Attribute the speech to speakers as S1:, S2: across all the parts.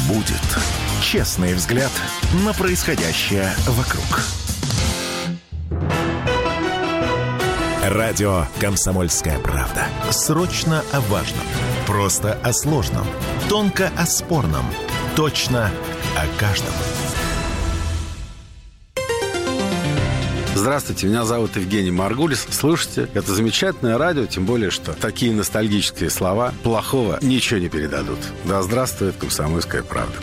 S1: будет честный взгляд на происходящее вокруг. Радио «Комсомольская правда». Срочно о важном. Просто о сложном. Тонко о спорном. Точно о каждом.
S2: Здравствуйте, меня зовут Евгений Маргулис. Слушайте, это замечательное радио, тем более, что такие ностальгические слова плохого ничего не передадут. Да здравствует «Комсомольская правда».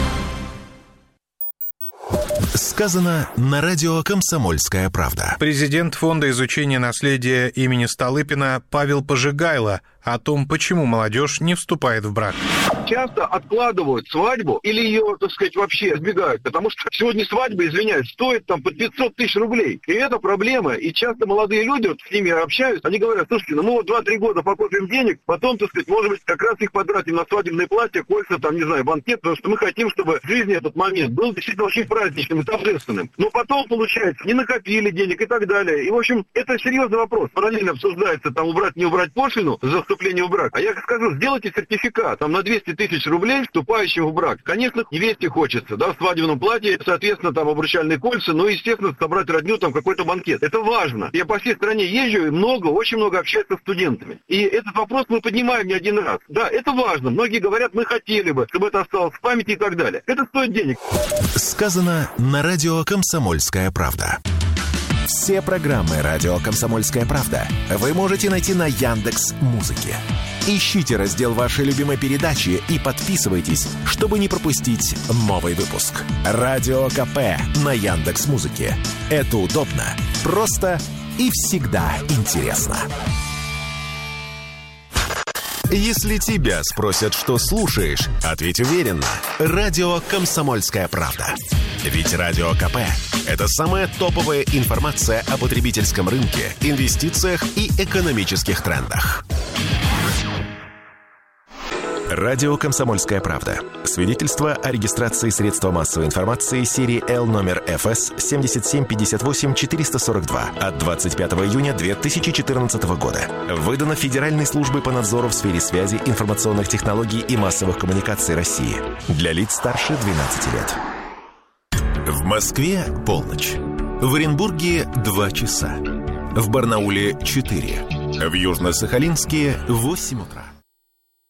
S1: Сказано на радио «Комсомольская правда».
S3: Президент Фонда изучения наследия имени Столыпина Павел Пожигайло о том, почему молодежь не вступает в брак.
S4: Часто откладывают свадьбу или ее, так сказать, вообще избегают, потому что сегодня свадьба, извиняюсь, стоит там под 500 тысяч рублей. И это проблема. И часто молодые люди, вот с ними общаюсь, они говорят: слушайте, ну вот 2-3 года покопим денег, потом, так сказать, может быть, как раз их потратим на свадебное платье, кольца, там, не знаю, банкет, потому что мы хотим, чтобы в жизни этот момент был действительно очень праздничным и торжественным. Но потом, получается, не накопили денег и так далее. И, в общем, это серьезный вопрос. Параллельно обсуждается, там, убрать, не убрать пошлину за вступление в брак. А я скажу, сделайте сертификат, там, на 200 тысяч рублей вступающим в брак. Конечно, невесте хочется, да, в свадебном платье, соответственно, там, обручальные кольца, ну, естественно, собрать родню, там, какой-то банкет. Это важно. Я по всей стране езжу и очень много общаюсь со студентами. И этот вопрос мы поднимаем не один раз. Да, это важно. Многие говорят, мы хотели бы, чтобы это осталось в памяти и так далее. Это стоит денег.
S1: Сказано на радио «Комсомольская правда». Все программы радио «Комсомольская правда» вы можете найти на Яндекс.Музыке. Ищите раздел вашей любимой передачи и подписывайтесь, чтобы не пропустить новый выпуск. Радио КП на Яндекс.Музыке. Это удобно, просто и всегда интересно. Если тебя спросят, что слушаешь, ответь уверенно. Радио «Комсомольская правда». Ведь Радио КП – это самая топовая информация о потребительском рынке, инвестициях и экономических трендах. Радио «Комсомольская правда». Свидетельство о регистрации средства массовой информации серии Л номер ФС 7758-442 от 25 июня 2014 года. Выдано Федеральной службой по надзору в сфере связи, информационных технологий и массовых коммуникаций России. Для лиц старше 12 лет. В Москве полночь. В Оренбурге 2 часа. В Барнауле 4. В Южно-Сахалинске 8 утра.